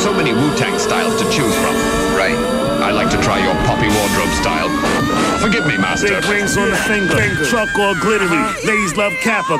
so many Wu-Tang styles to choose from. Right. I like to try your poppy wardrobe style. Forgive me, master. Big rings on the finger, truck all glittery. Ladies love Kappa.